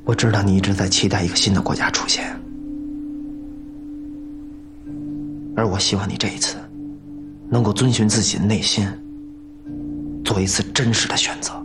我知道你一直在期待一个新的国家出现，而我希望你这一次能够遵循自己的内心，做一次真实的选择。